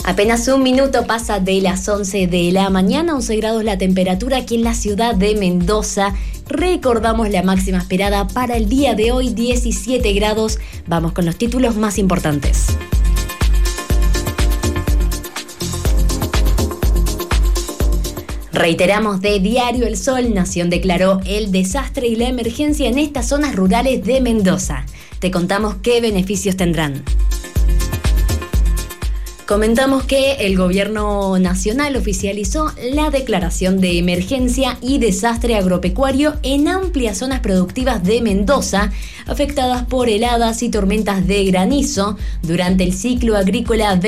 Apenas un minuto pasa de las 11 de la mañana, 11 grados la temperatura aquí en la ciudad de Mendoza. Recordamos la máxima esperada para el día de hoy, 17 grados. Vamos con los títulos más importantes. Reiteramos de Diario El Sol, Nación declaró el desastre y la emergencia en estas zonas rurales de Mendoza. Te contamos qué beneficios tendrán. Comentamos que el gobierno nacional oficializó la declaración de emergencia y desastre agropecuario en amplias zonas productivas de Mendoza, afectadas por heladas y tormentas de granizo durante el ciclo agrícola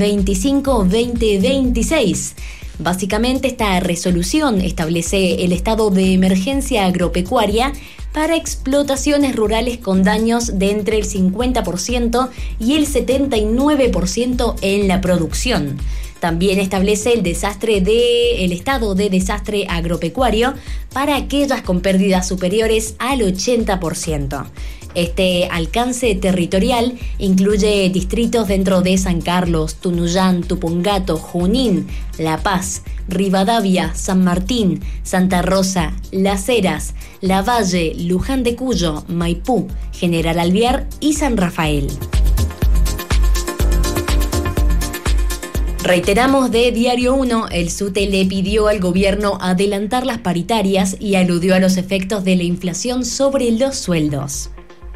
2025-2026. Básicamente, esta resolución establece el estado de emergencia agropecuaria para explotaciones rurales con daños de entre el 50% y el 79% en la producción. También establece el estado de desastre agropecuario para aquellas con pérdidas superiores al 80%. Este alcance territorial incluye distritos dentro de San Carlos, Tunuyán, Tupungato, Junín, La Paz, Rivadavia, San Martín, Santa Rosa, Las Heras, Lavalle, Luján de Cuyo, Maipú, General Alvear y San Rafael. Reiteramos de Diario 1, el SUTE le pidió al gobierno adelantar las paritarias y aludió a los efectos de la inflación sobre los sueldos.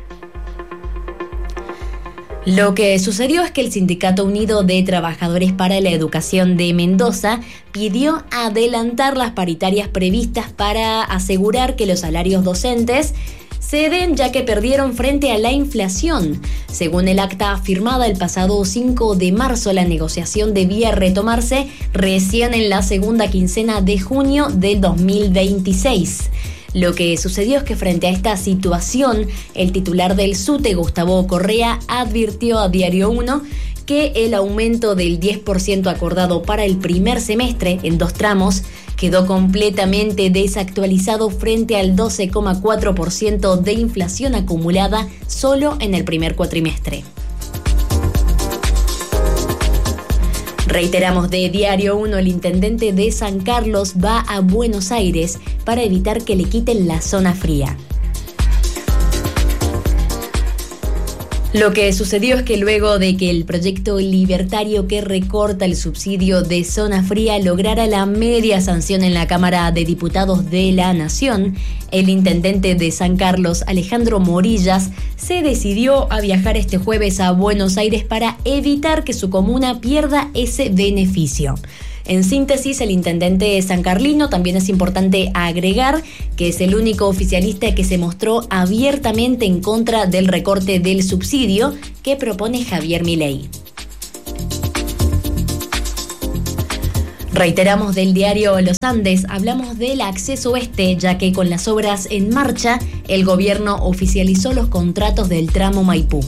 Lo que sucedió es que el Sindicato Unido de Trabajadores para la Educación de Mendoza pidió adelantar las paritarias previstas para asegurar que los salarios docentes se den, ya que perdieron frente a la inflación. Según el acta firmada el pasado 5 de marzo, la negociación debía retomarse recién en la segunda quincena de junio del 2026. Lo que sucedió es que frente a esta situación, el titular del SUTE, Gustavo Correa, advirtió a Diario 1 que el aumento del 10% acordado para el primer semestre en 2 tramos quedó completamente desactualizado frente al 12,4% de inflación acumulada solo en el primer cuatrimestre. Reiteramos de Diario 1, el intendente de San Carlos va a Buenos Aires para evitar que le quiten la zona fría. Lo que sucedió es que luego de que el proyecto libertario que recorta el subsidio de zona fría lograra la media sanción en la Cámara de Diputados de la Nación, el intendente de San Carlos, Alejandro Morillas, se decidió a viajar este jueves a Buenos Aires para evitar que su comuna pierda ese beneficio. En síntesis, el intendente sancarlino, también es importante agregar que es el único oficialista que se mostró abiertamente en contra del recorte del subsidio que propone Javier Milei. Reiteramos del diario Los Andes, hablamos del acceso oeste, ya que con las obras en marcha, el gobierno oficializó los contratos del tramo Maipú.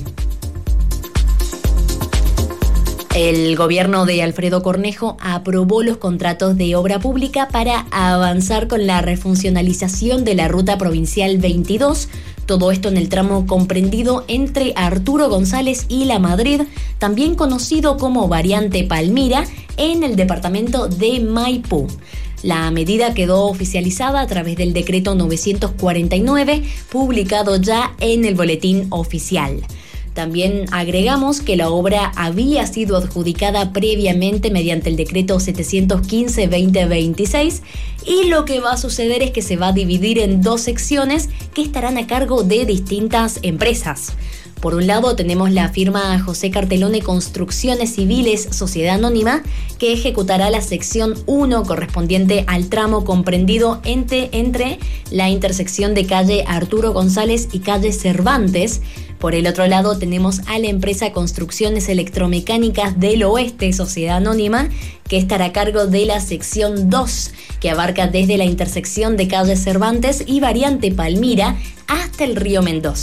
El gobierno de Alfredo Cornejo aprobó los contratos de obra pública para avanzar con la refuncionalización de la Ruta Provincial 22, todo esto en el tramo comprendido entre Arturo González y La Madrid, también conocido como Variante Palmira, en el departamento de Maipú. La medida quedó oficializada a través del decreto 949, publicado ya en el Boletín Oficial. También agregamos que la obra había sido adjudicada previamente mediante el decreto 715-2026 y lo que va a suceder es que se va a dividir en 2 secciones que estarán a cargo de distintas empresas. Por un lado tenemos la firma José Cartelone Construcciones Civiles Sociedad Anónima, que ejecutará la sección 1 correspondiente al tramo comprendido entre la intersección de calle Arturo González y calle Cervantes. Por el otro lado tenemos a la empresa Construcciones Electromecánicas del Oeste Sociedad Anónima, que estará a cargo de la sección 2, que abarca desde la intersección de calle Cervantes y Variante Palmira hasta el río Mendoza.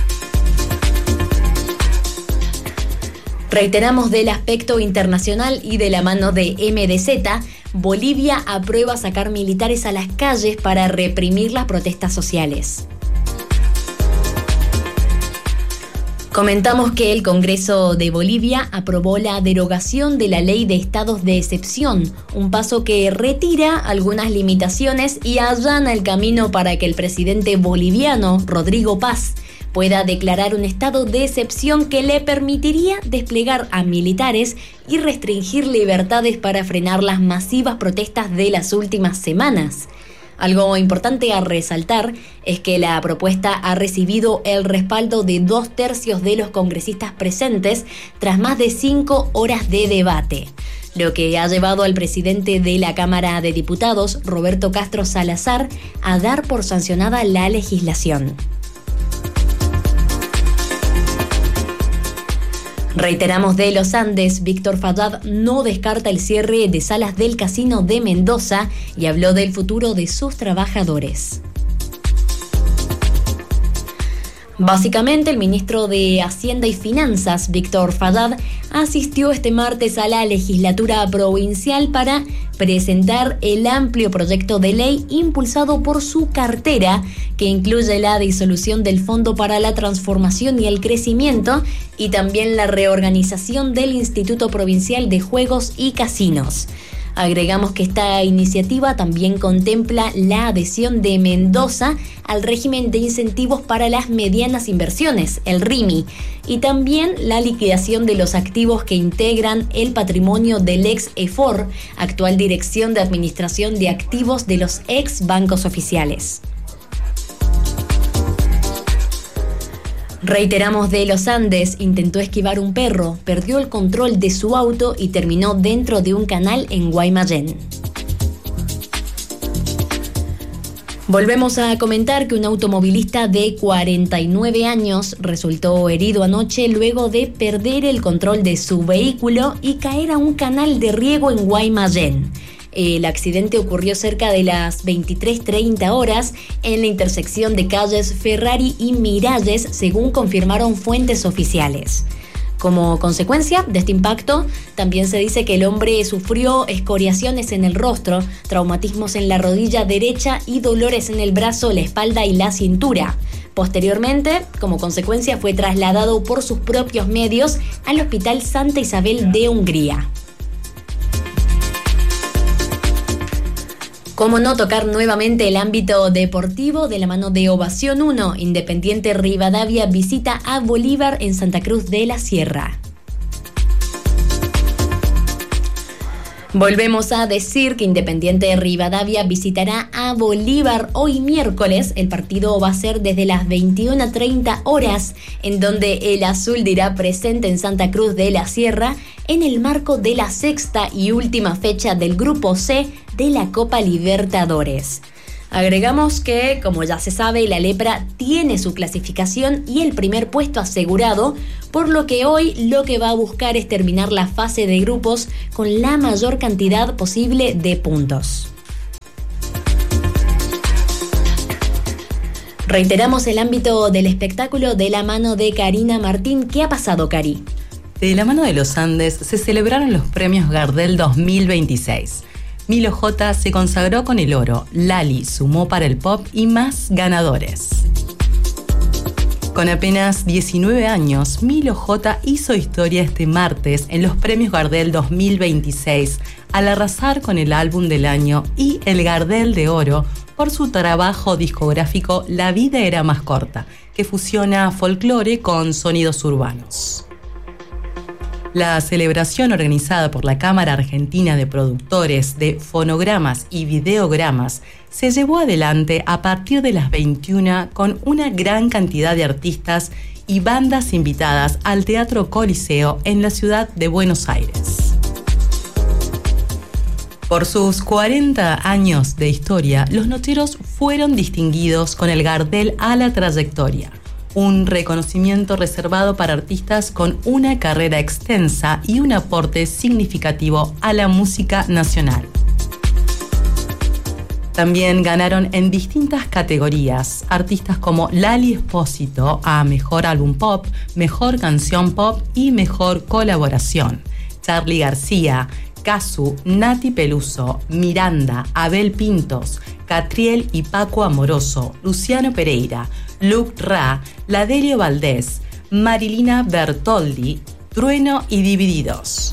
Reiteramos del aspecto internacional y de la mano de MDZ, Bolivia aprueba sacar militares a las calles para reprimir las protestas sociales. Comentamos que el Congreso de Bolivia aprobó la derogación de la ley de estados de excepción, un paso que retira algunas limitaciones y allana el camino para que el presidente boliviano, Rodrigo Paz, pueda declarar un estado de excepción que le permitiría desplegar a militares y restringir libertades para frenar las masivas protestas de las últimas semanas. Algo importante a resaltar es que la propuesta ha recibido el respaldo de 2/3 de los congresistas presentes tras más de 5 horas de debate, lo que ha llevado al presidente de la Cámara de Diputados, Roberto Castro Salazar, a dar por sancionada la legislación. Reiteramos de los Andes, Víctor Fayad no descarta el cierre de salas del Casino de Mendoza y habló del futuro de sus trabajadores. Básicamente, el ministro de Hacienda y Finanzas, Víctor Fayad, asistió este martes a la legislatura provincial para presentar el amplio proyecto de ley impulsado por su cartera, que incluye la disolución del Fondo para la Transformación y el Crecimiento y también la reorganización del Instituto Provincial de Juegos y Casinos. Agregamos que esta iniciativa también contempla la adhesión de Mendoza al régimen de incentivos para las medianas inversiones, el RIMI, y también la liquidación de los activos que integran el patrimonio del ex EFOR, actual Dirección de Administración de Activos de los ex bancos oficiales. Reiteramos de los Andes, intentó esquivar un perro, perdió el control de su auto y terminó dentro de un canal en Guaymallén. Volvemos a comentar que un automovilista de 49 años resultó herido anoche luego de perder el control de su vehículo y caer a un canal de riego en Guaymallén. El accidente ocurrió cerca de las 23:30 horas en la intersección de calles Ferrari y Miralles, según confirmaron fuentes oficiales. Como consecuencia de este impacto, también se dice que el hombre sufrió escoriaciones en el rostro, traumatismos en la rodilla derecha y dolores en el brazo, la espalda y la cintura. Posteriormente, como consecuencia, fue trasladado por sus propios medios al Hospital Santa Isabel de Hungría. ¿Cómo no tocar nuevamente el ámbito deportivo? De la mano de Ovación 1, Independiente Rivadavia visita a Bolívar en Santa Cruz de la Sierra. Volvemos a decir que Independiente Rivadavia visitará a Bolívar hoy miércoles. El partido va a ser desde las 21:30 horas, en donde el azul dirá presente en Santa Cruz de la Sierra en el marco de la sexta y última fecha del Grupo C de la Copa Libertadores. Agregamos que, como ya se sabe, la Lepra tiene su clasificación y el primer puesto asegurado, por lo que hoy lo que va a buscar es terminar la fase de grupos con la mayor cantidad posible de puntos. Reiteramos el ámbito del espectáculo de la mano de Karina Martín. ¿Qué ha pasado, Cari? De la mano de los Andes se celebraron los premios Gardel 2026. Milo J se consagró con el oro, Lali sumó para el pop y más ganadores. Con apenas 19 años, Milo J hizo historia este martes en los premios Gardel 2026 al arrasar con el álbum del año y el Gardel de oro por su trabajo discográfico La vida era más corta, que fusiona folclore con sonidos urbanos. La celebración organizada por la Cámara Argentina de Productores de Fonogramas y Videogramas se llevó adelante a partir de las 21 con una gran cantidad de artistas y bandas invitadas al Teatro Coliseo en la ciudad de Buenos Aires. Por sus 40 años de historia, los nocheros fueron distinguidos con el Gardel a la trayectoria, un reconocimiento reservado para artistas con una carrera extensa y un aporte significativo a la música nacional. También ganaron en distintas categorías artistas como Lali Espósito a Mejor Álbum Pop, Mejor Canción Pop y Mejor Colaboración, Charly García, Casu, Nati Peluso, Miranda, Abel Pintos, Catriel y Paco Amoroso, Luciano Pereira, Luke Ra, Ladelio Valdés, Marilina Bertoldi, Trueno y Divididos.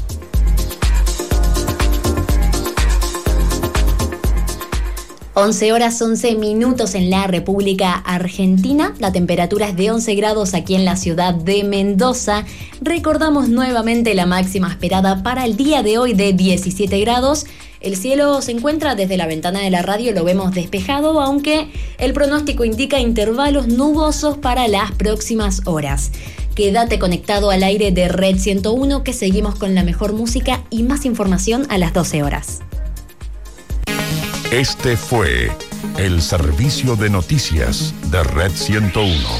11:11 en la República Argentina. La temperatura es de 11 grados aquí en la ciudad de Mendoza. Recordamos nuevamente la máxima esperada para el día de hoy de 17 grados. El cielo se encuentra desde la ventana de la radio, lo vemos despejado, aunque el pronóstico indica intervalos nubosos para las próximas horas. Quédate conectado al aire de Red 101, que seguimos con la mejor música y más información a las 12 horas. Este fue el servicio de noticias de Red 101.